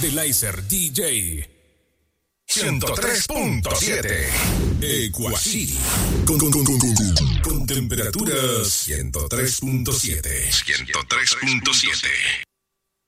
de Laser DJ 103.7 Equacity con temperatura 103.7.